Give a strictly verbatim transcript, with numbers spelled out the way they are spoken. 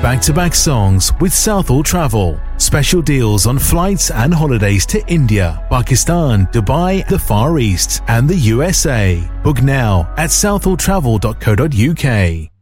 Back-to-back songs with Southall Travel. Special deals on flights and holidays to India, Pakistan, Dubai, the Far East, and the U S A. Book now at southall travel dot co dot uk.